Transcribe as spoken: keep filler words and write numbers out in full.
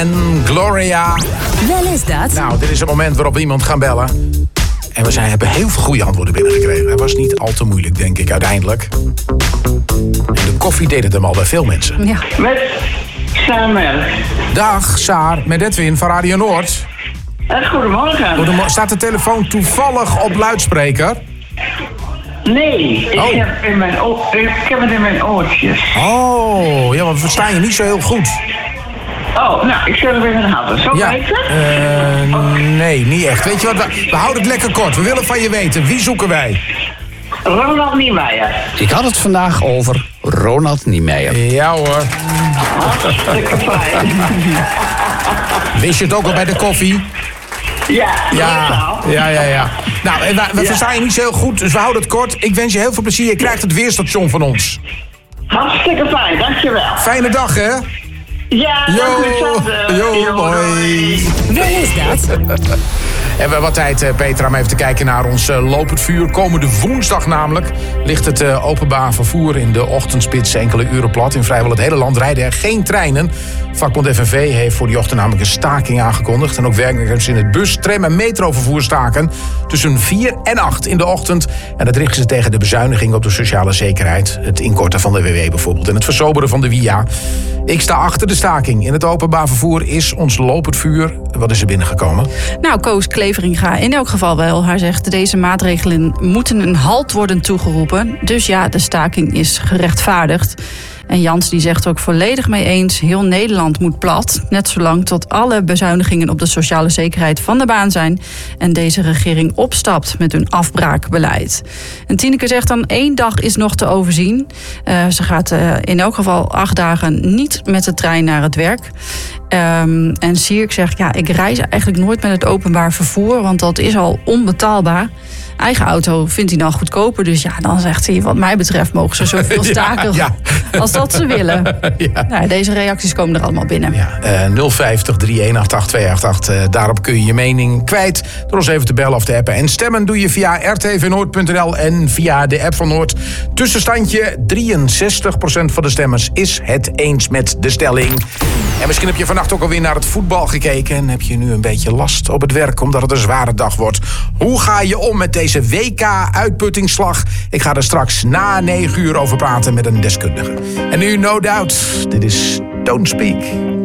en Gloria. Wel is dat. Nou, dit is het moment waarop we iemand gaan bellen. En we zijn, hebben heel veel goede antwoorden binnengekregen. Het was niet al te moeilijk, denk ik, uiteindelijk. En de koffie deed het hem al bij veel mensen. Ja. Met Samer. Dag, Saar, met Edwin van Radio Noord. En goedemorgen. Goedemorgen. Staat de telefoon toevallig op luidspreker? Nee, ik, Oh. heb in mijn o- ik heb het in mijn oortjes. Oh, ja, maar we verstaan je niet zo heel goed. Oh, nou, ik zet hem even in de handen. Zo Ja, beter? eh, nee, niet echt. Weet je wat, we, we houden het lekker kort. We willen van je weten. Wie zoeken wij? Ronald Niemeyer. Ik had het vandaag over Ronald Niemeyer. Ja hoor. Hartstikke fijn. Wist je het ook al bij de koffie? Ja, Ja, ja, ja, ja. Nou, en we, we Ja. verstaan je niet zo heel goed, dus we houden het kort. Ik wens je heel veel plezier. Je krijgt het weerstation van ons. hartstikke fijn, dankjewel. Fijne dag, hè? Ja, dank u hetzelfde. Jo, hoi. Wel is dat. En we hebben wat tijd, eh, Petra, om even te kijken naar ons uh, lopend vuur. Komende woensdag namelijk ligt het uh, openbaar vervoer in de ochtendspits enkele uren plat. In vrijwel het hele land rijden er geen treinen. Vakbond F N V heeft voor die ochtend namelijk een staking aangekondigd. En ook werknemers in het bus-, tram- en metrovervoer staken tussen vier en acht in de ochtend. En dat richten ze tegen de bezuiniging op de sociale zekerheid. Het inkorten van de W W bijvoorbeeld en het versoberen van de W I A. Ik sta achter de staking. In het openbaar vervoer is ons lopend vuur. Wat is er binnengekomen? Nou, Koos Kleveringa in elk geval wel. Hij zegt, deze maatregelen moeten een halt worden toegeroepen. Dus ja, de staking is gerechtvaardigd. En Jans die zegt ook volledig mee eens, heel Nederland moet plat. Net zolang tot alle bezuinigingen op de sociale zekerheid van de baan zijn. En deze regering opstapt met hun afbraakbeleid. En Tineke zegt dan, één dag is nog te overzien. Uh, ze gaat uh, in elk geval acht dagen niet met de trein naar het werk. Um, en Sierk zegt, ja, ik reis eigenlijk nooit met het openbaar vervoer, want dat is al onbetaalbaar. Eigen auto vindt hij dan goedkoper. Dus ja, dan zegt hij, wat mij betreft mogen ze zoveel staken Ja, ja. als dat ze willen. Ja. Nou, deze reacties komen er allemaal binnen. Ja, uh, nul vijftig, drie een acht acht, twee acht acht. Uh, daarop kun je je mening kwijt door ons even te bellen of te appen. En stemmen doe je via r t v noord punt n l en via de app van Noord. Tussenstandje, drieënzestig procent van de stemmers is het eens met de stelling. En misschien heb je vannacht ook alweer naar het voetbal gekeken en heb je nu een beetje last op het werk omdat het een zware dag wordt. Hoe ga je om met deze W K-uitputtingsslag? Ik ga er straks na negen uur over praten met een deskundige. En nu, no doubt, dit is Don't Speak.